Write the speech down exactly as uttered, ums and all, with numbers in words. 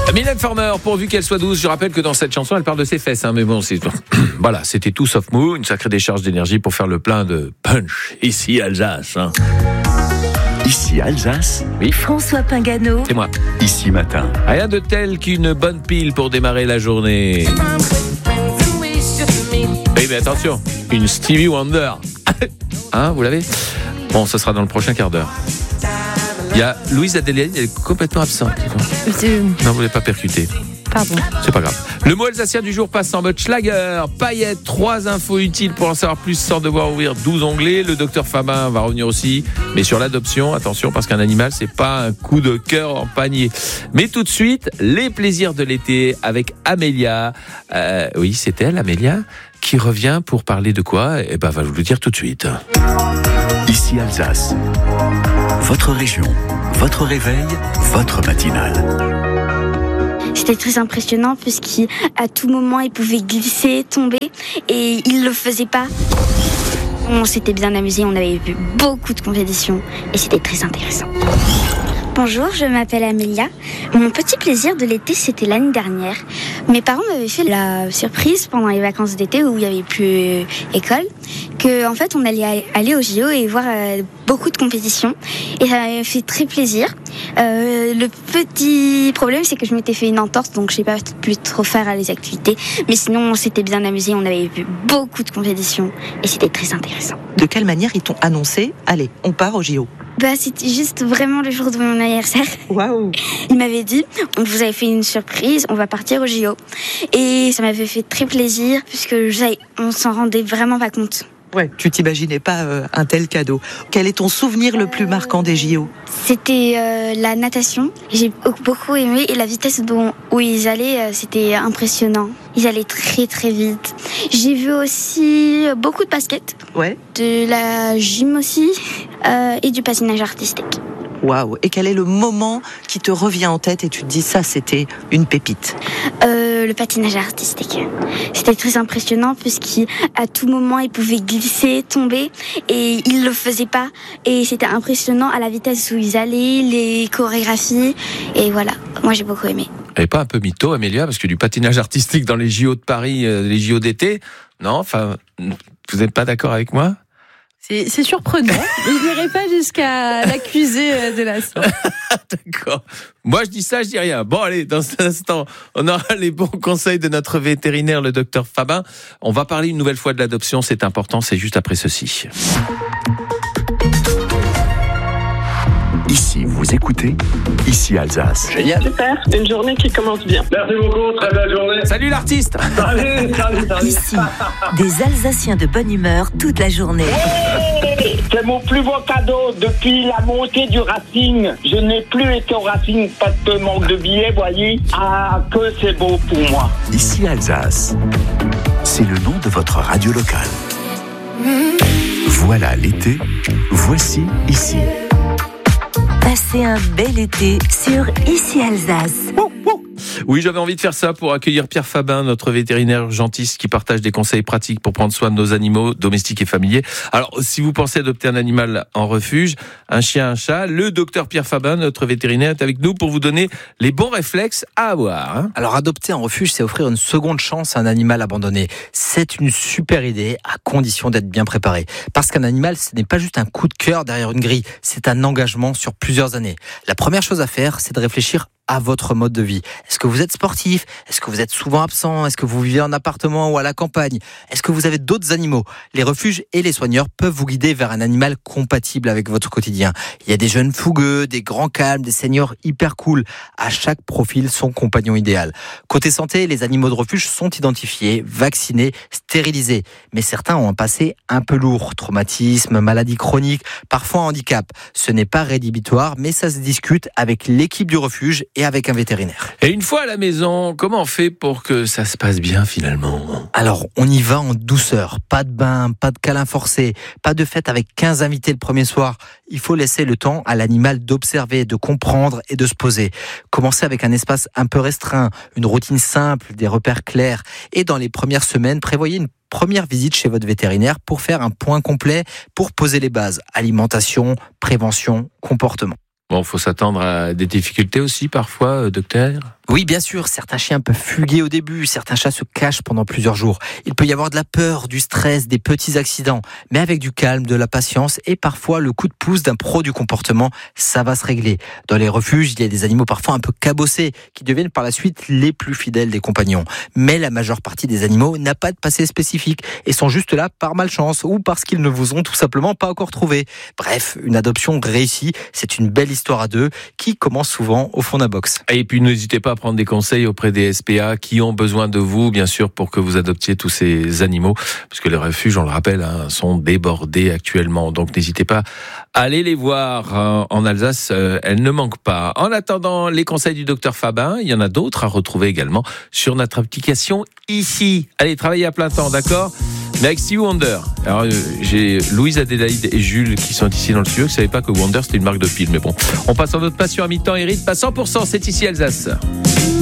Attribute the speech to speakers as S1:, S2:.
S1: Mylène Farmer, pourvu qu'elle soit douce, je rappelle que dans cette chanson, elle parle de ses fesses, hein, mais bon, c'est voilà, c'était tout sauf mou, une sacrée décharge d'énergie pour faire le plein de punch, ici Alsace. Hein.
S2: Ici Alsace.
S1: Oui.
S3: François Pingano.
S1: C'est moi.
S2: Ici Matin.
S1: Rien de tel qu'une bonne pile pour démarrer la journée. Oui, mais attention, une Stevie Wonder. Hein, vous l'avez ? Bon, ça sera dans le prochain quart d'heure. Il y a Louise Adélaïde, elle est complètement absente.
S3: C'est...
S1: Non, vous ne l'avez pas percuté.
S3: Pardon.
S1: C'est pas grave. Le mot alsacien du jour passe en mode Schlager. Paillettes, trois infos utiles pour en savoir plus sans devoir ouvrir douze onglets. Le docteur Fabin va revenir aussi. Mais sur l'adoption, attention, parce qu'un animal, c'est pas un coup de cœur en panier. Mais tout de suite, les plaisirs de l'été avec Amélia. Euh, oui, c'est elle, Amélia, qui revient pour parler de quoi ? Eh ben, va vous le dire tout de suite.
S2: Ici Alsace. Votre région, votre réveil, votre matinale.
S4: C'était très impressionnant puisqu'à tout moment il pouvait glisser, tomber et il le faisait pas. On s'était bien amusé, on avait vu beaucoup de compétitions et c'était très intéressant. Bonjour, je m'appelle Amélia. Mon petit plaisir de l'été, c'était l'année dernière. Mes parents m'avaient fait la surprise pendant les vacances d'été où il n'y avait plus école, qu'en fait on allait aller au J O et voir euh, beaucoup de compétitions. Et ça m'avait fait très plaisir. Euh, le petit problème, c'est que je m'étais fait une entorse, donc je n'ai pas pu trop faire les activités. Mais sinon, on s'était bien amusé, on avait vu beaucoup de compétitions et c'était très intéressant.
S5: De quelle manière ils t'ont annoncé « Allez, on part au J O » ?
S4: Bah, c'était juste vraiment le jour de mon anniversaire.
S5: Waouh!
S4: Il m'avait dit, on vous avait fait une surprise, on va partir au J O. Et ça m'avait fait très plaisir, puisque on s'en rendait vraiment pas compte.
S5: Ouais, tu t'imaginais pas euh, un tel cadeau. Quel est ton souvenir le plus marquant des J O ?
S4: C'était euh, la natation. J'ai beaucoup aimé et la vitesse dont, où ils allaient, euh, c'était impressionnant. Ils allaient très très vite. J'ai vu aussi beaucoup de basket.
S5: Ouais.
S4: De la gym aussi euh, et du patinage artistique.
S5: Waouh! Et quel est le moment qui te revient en tête et tu te dis ça, c'était une pépite?
S4: euh, Le patinage artistique. C'était très impressionnant puisqu'à tout moment il pouvait glisser, tomber et il le faisait pas. Et c'était impressionnant à la vitesse où ils allaient, les chorégraphies et voilà. Moi j'ai beaucoup aimé.
S1: Elle n'est pas un peu mytho, Amélia, parce que du patinage artistique dans les J O de Paris, euh, les J O d'été, non, enfin, vous n'êtes pas d'accord avec moi ?
S3: C'est, c'est surprenant. Je n'irai pas jusqu'à l'accuser de la sorte.
S1: D'accord. Moi, je dis ça, je dis rien. Bon, allez, dans cet instant, on aura les bons conseils de notre vétérinaire, le docteur Fabin. On va parler une nouvelle fois de l'adoption. C'est important, c'est juste après ceci.
S2: Ici, vous écoutez Ici Alsace.
S6: Génial. Super, une journée qui commence bien.
S7: Merci beaucoup, très belle journée.
S1: Salut l'artiste.
S7: Salut, salut, salut.
S3: Ici, des Alsaciens de bonne humeur toute la journée.
S8: Hey, c'est mon plus beau cadeau depuis la montée du Racing. Je n'ai plus été au Racing parce que manque de billets, voyez. Ah, que c'est beau pour moi.
S2: Ici Alsace. C'est le nom de votre radio locale. Voilà l'été. Voici Ici.
S3: Passez un bel été sur Ici Alsace.
S1: Oui, j'avais envie de faire ça pour accueillir Pierre Fabin, notre vétérinaire urgentiste qui partage des conseils pratiques pour prendre soin de nos animaux domestiques et familiers. Alors, si vous pensez adopter un animal en refuge, un chien, un chat, le docteur Pierre Fabin, notre vétérinaire, est avec nous pour vous donner les bons réflexes à avoir. Hein.
S9: Alors, adopter en refuge, c'est offrir une seconde chance à un animal abandonné. C'est une super idée, à condition d'être bien préparé. Parce qu'un animal, ce n'est pas juste un coup de cœur derrière une grille, c'est un engagement sur plusieurs années. La première chose à faire, c'est de réfléchir à votre mode de vie. Est-ce que vous êtes sportif ? Est-ce que vous êtes souvent absent ? Est-ce que vous vivez en appartement ou à la campagne ? Est-ce que vous avez d'autres animaux ? Les refuges et les soigneurs peuvent vous guider vers un animal compatible avec votre quotidien. Il y a des jeunes fougueux, des grands calmes, des seniors hyper cool. À chaque profil, son compagnon idéal. Côté santé, les animaux de refuge sont identifiés, vaccinés, stérilisés. Mais certains ont un passé un peu lourd. Traumatisme, maladie chronique, parfois handicap. Ce n'est pas rédhibitoire, mais ça se discute avec l'équipe du refuge et avec un vétérinaire.
S1: Et une fois à la maison, comment on fait pour que ça se passe bien finalement ?
S9: Alors, on y va en douceur. Pas de bain, pas de câlin forcé, pas de fête avec quinze invités le premier soir. Il faut laisser le temps à l'animal d'observer, de comprendre et de se poser. Commencez avec un espace un peu restreint, une routine simple, des repères clairs. Et dans les premières semaines, prévoyez une première visite chez votre vétérinaire pour faire un point complet, pour poser les bases. Alimentation, prévention, comportement.
S1: Bon, faut s'attendre à des difficultés aussi parfois, euh, docteur ?
S9: Oui, bien sûr, certains chiens peuvent fuguer au début, certains chats se cachent pendant plusieurs jours. Il peut y avoir de la peur, du stress, des petits accidents, mais avec du calme, de la patience et parfois le coup de pouce d'un pro du comportement, ça va se régler. Dans les refuges, il y a des animaux parfois un peu cabossés qui deviennent par la suite les plus fidèles des compagnons. Mais la majeure partie des animaux n'a pas de passé spécifique et sont juste là par malchance ou parce qu'ils ne vous ont tout simplement pas encore trouvé. Bref, une adoption réussie, c'est une belle histoire à deux qui commence souvent au fond d'un box.
S1: Et puis n'hésitez pas à prendre des conseils auprès des S P A qui ont besoin de vous, bien sûr, pour que vous adoptiez tous ces animaux, parce que les refuges, on le rappelle, hein, sont débordés actuellement. Donc n'hésitez pas à aller les voir. En Alsace, elles ne manquent pas. En attendant les conseils du docteur Fabin, il y en a d'autres à retrouver également sur notre application ici. Allez, travaillez à plein temps, d'accord ? Mais avec Stevie Wonder. Alors, euh, j'ai Louise, Adélaïde et Jules qui sont ici dans le studio, qui ne savaient pas que Wonder c'était une marque de pile. Mais bon, on passe en notre passion à mi-temps et rythme à cent pour cent. C'est ici Alsace.